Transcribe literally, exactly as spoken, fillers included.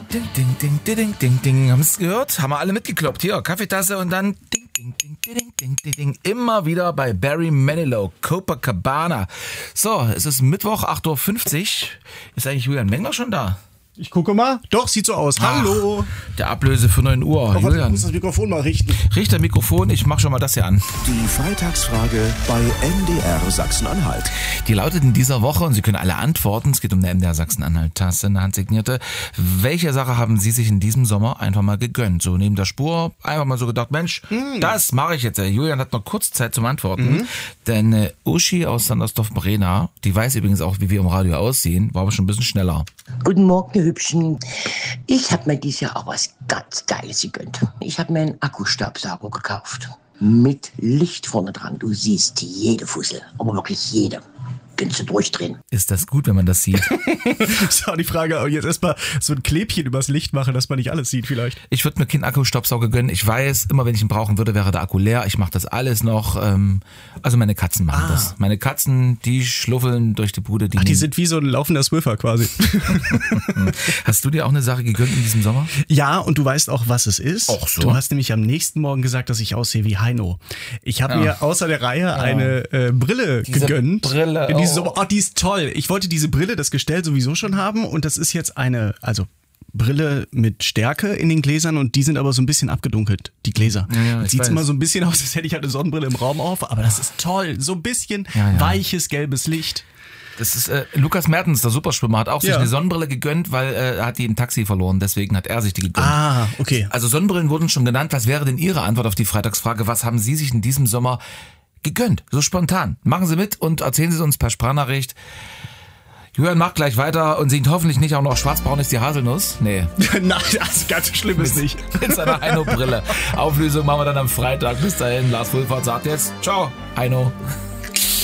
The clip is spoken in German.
ding, ding, ding, ding, ding, ding. Haben Sie es gehört? Haben wir alle mitgekloppt. Hier, Kaffeetasse und dann ding, ding, ding, ding, ding, ding, ding. Immer wieder bei Barry Manilow, Copacabana. So, es ist Mittwoch, acht Uhr fünfzig. Ist eigentlich Julian Mengler schon da? Ich gucke mal. Doch, sieht so aus. Ach, hallo. Der Ablöse für neun Uhr. Oh, Julian. Ich muss das Mikrofon mal richten. Richte das Mikrofon, ich mach schon mal das hier an. Die Freitagsfrage bei M D R Sachsen-Anhalt. Die lautet in dieser Woche, und Sie können alle antworten, es geht um eine M D R Sachsen-Anhalt-Tasse, eine handsignierte. Welche Sache haben Sie sich in diesem Sommer einfach mal gegönnt? So neben der Spur, einfach mal so gedacht, Mensch, mm. das mache ich jetzt. Julian hat noch kurz Zeit zum Antworten, mm. denn äh, Uschi aus Sandersdorf-Brena, die weiß übrigens auch, wie wir im Radio aussehen, war aber schon ein bisschen schneller. Guten Morgen, ihr Hübschen. Ich habe mir dieses Jahr auch was ganz Geiles gegönnt. Ich habe mir einen Akkustaubsauger gekauft. Mit Licht vorne dran. Du siehst jede Fussel, aber wirklich jede. Kannst du durchdrehen. Ist das gut, wenn man das sieht? Ist auch die Frage, aber jetzt erstmal so ein Klebchen übers Licht machen, dass man nicht alles sieht vielleicht. Ich würde mir keinen Akkustaubsauger gönnen. Ich weiß, immer wenn ich ihn brauchen würde, wäre der Akku leer. Ich mache das alles noch. Ähm, also meine Katzen machen ah. das. Meine Katzen, die schluffeln durch die Bude. Die Ach, die sind wie so ein laufender Swiffer quasi. Hast du dir auch eine Sache gegönnt in diesem Sommer? Ja, und du weißt auch, was es ist. Ach so. Du hast nämlich am nächsten Morgen gesagt, dass ich aussehe wie Heino. Ich habe ja. mir außer der Reihe ja. eine äh, Brille Diese gegönnt. Brille, in oh. So, oh, die ist toll. Ich wollte diese Brille, das Gestell sowieso schon haben und das ist jetzt eine, also Brille mit Stärke in den Gläsern und die sind aber so ein bisschen abgedunkelt, die Gläser. Ja, ja, sieht immer so ein bisschen aus, als hätte ich halt eine Sonnenbrille im Raum auf, aber das ist toll. So ein bisschen ja, ja. weiches, gelbes Licht. Das ist äh, Lukas Mertens, der Superschwimmer, hat auch sich ja. eine Sonnenbrille gegönnt, weil äh, er hat die im Taxi verloren, deswegen hat er sich die gegönnt. Ah, okay. Also Sonnenbrillen wurden schon genannt. Was wäre denn Ihre Antwort auf die Freitagsfrage? Was haben Sie sich in diesem Sommer gegönnt? So spontan. Machen Sie mit und erzählen Sie es uns per Sprachnachricht. Julian macht gleich weiter und singt hoffentlich nicht auch noch Schwarzbraun ist die Haselnuss. Nee. Nein, das ganz so schlimm ist nicht. Mit seiner Heino-Brille. Auflösung machen wir dann am Freitag. Bis dahin, Lars Wohlfahrt sagt jetzt ciao, Heino.